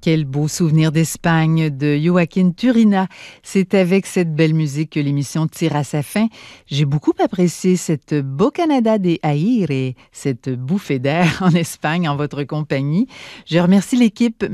Quel beau souvenir d'Espagne de Joaquín Turina. C'est avec cette belle musique que l'émission tire à sa fin. J'ai beaucoup apprécié cette Bocanada de Aire et cette bouffée d'air en Espagne en votre compagnie. Je remercie l'équipe